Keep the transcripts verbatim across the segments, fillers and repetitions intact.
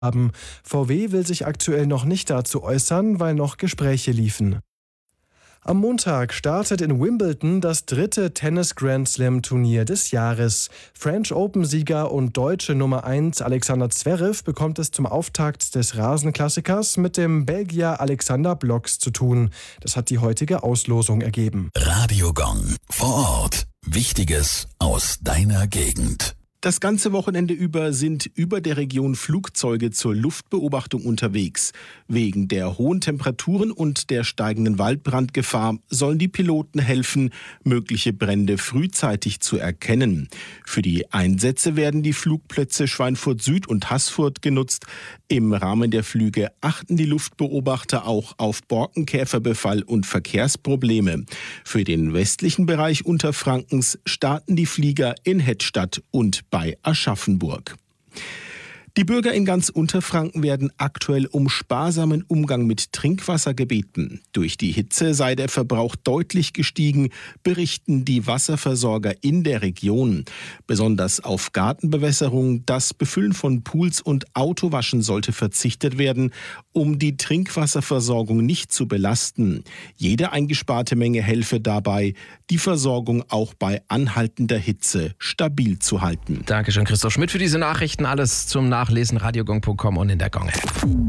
haben. V W will sich aktuell noch nicht dazu äußern, weil noch Gespräche liefen. Am Montag startet in Wimbledon das dritte Tennis-Grand-Slam-Turnier des Jahres. French Open-Sieger und deutsche Nummer eins Alexander Zverev bekommt es zum Auftakt des Rasenklassikers mit dem Belgier Alexander Blocks zu tun. Das hat die heutige Auslosung ergeben. Radio Gong. Vor Ort. Wichtiges aus deiner Gegend. Das ganze Wochenende über sind über der Region Flugzeuge zur Luftbeobachtung unterwegs. Wegen der hohen Temperaturen und der steigenden Waldbrandgefahr sollen die Piloten helfen, mögliche Brände frühzeitig zu erkennen. Für die Einsätze werden die Flugplätze Schweinfurt Süd und Haßfurt genutzt. Im Rahmen der Flüge achten die Luftbeobachter auch auf Borkenkäferbefall und Verkehrsprobleme. Für den westlichen Bereich Unterfrankens starten die Flieger in Hettstadt und bei Aschaffenburg. Die Bürger in ganz Unterfranken werden aktuell um sparsamen Umgang mit Trinkwasser gebeten. Durch die Hitze sei der Verbrauch deutlich gestiegen, berichten die Wasserversorger in der Region. Besonders auf Gartenbewässerung, das Befüllen von Pools und Autowaschen sollte verzichtet werden, um die Trinkwasserversorgung nicht zu belasten. Jede eingesparte Menge helfe dabei, die Versorgung auch bei anhaltender Hitze stabil zu halten. Dankeschön, Christoph Schmidt, für diese Nachrichten. Alles zum Nachlesen, radiogong punkt com und in der Gong-App.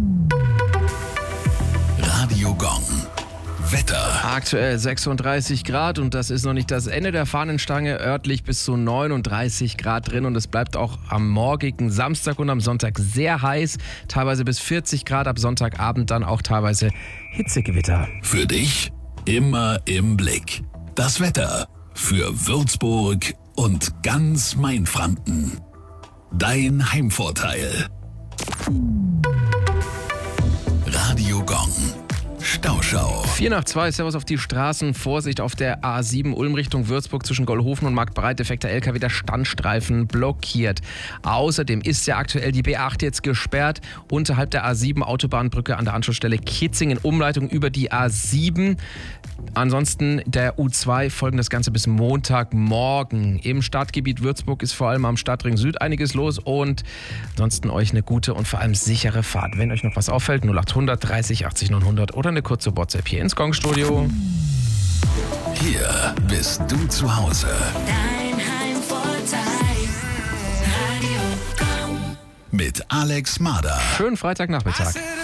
Radio Gong. Wetter. Aktuell sechsunddreißig Grad und das ist noch nicht das Ende der Fahnenstange. Örtlich bis zu neununddreißig Grad drin und es bleibt auch am morgigen Samstag und am Sonntag sehr heiß. Teilweise bis vierzig Grad, ab Sonntagabend dann auch teilweise Hitzegewitter. Für dich immer im Blick. Das Wetter für Würzburg und ganz Mainfranken. Dein Heimvorteil. Radio Gong. Stauschau. vier nach zwei, Servus auf die Straßen. Vorsicht auf der A sieben Ulm Richtung Würzburg zwischen Gollhofen und Marktbreit. Defekter L K W, der Standstreifen blockiert. Außerdem ist ja aktuell die B acht jetzt gesperrt. Unterhalb der A sieben Autobahnbrücke an der Anschlussstelle Kitzingen. Umleitung über die A sieben. Ansonsten der U zwei folgen das Ganze bis Montagmorgen. Im Stadtgebiet Würzburg ist vor allem am Stadtring Süd einiges los und ansonsten euch eine gute und vor allem sichere Fahrt. Wenn euch noch was auffällt, null achthundert dreißig achtzig neunhundert oder eine kurze WhatsApp hier ins Gong-Studio. Hier bist du zu Hause. Dein Heimvorteil. Radio Gong. Mit Alex Mader. Schönen Freitagnachmittag.